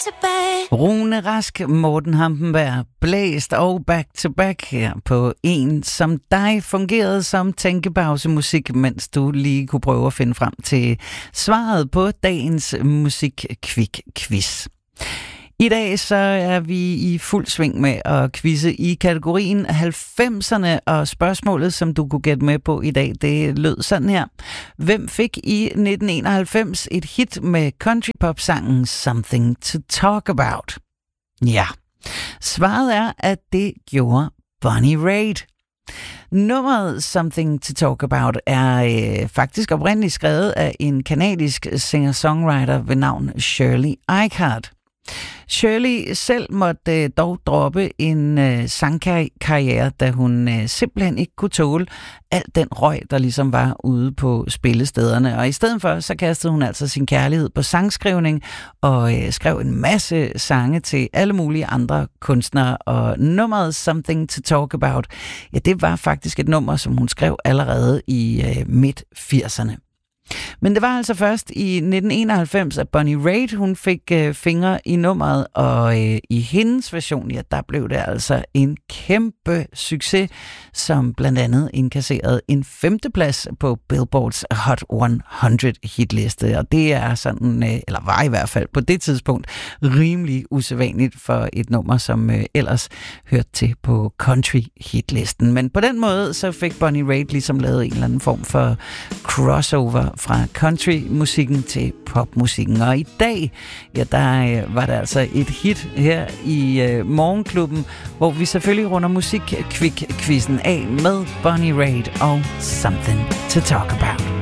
to back. Rune Rask, Morten Hampenberg, blæst og back to back her på En som dig fungerede som tænkepausemusik, mens du lige kunne prøve at finde frem til svaret på dagens musik-quiz. I dag så er vi i fuld sving med at quizze i kategorien 90'erne, og spørgsmålet, som du kunne gætte med på i dag, det lød sådan her. Hvem fik i 1991 et hit med countrypop-sangen Something to Talk About? Ja, svaret er, at det gjorde Bonnie Raitt. Nummeret Something to Talk About er faktisk oprindeligt skrevet af en kanadisk singer-songwriter ved navn Shirley Eichhardt. Shirley selv måtte dog droppe en sangkarriere, da hun simpelthen ikke kunne tåle alt den røg, der ligesom var ude på spillestederne. Og i stedet for, så kastede hun altså sin kærlighed på sangskrivning og skrev en masse sange til alle mulige andre kunstnere. Og nummeret Something to Talk About, ja, det var faktisk et nummer, som hun skrev allerede i midt-80'erne. Men det var altså først i 1991, at Bonnie Raitt, hun fik fingre i nummeret, og i hendes version, ja, der blev det altså en kæmpe succes, som blandt andet indkasserede en 5. plads på Billboards Hot 100 hitliste, og det er sådan, eller var i hvert fald på det tidspunkt, rimelig usædvanligt for et nummer, som ellers hørte til på country hitlisten. Men på den måde, så fik Bonnie Raitt ligesom lavet en eller anden form for crossover fra countrymusikken til popmusikken. Og i dag, ja, der var det altså et hit her i Morgenklubben, hvor vi selvfølgelig runder musik-quizzen af med Bonnie Raitt og Something to Talk About.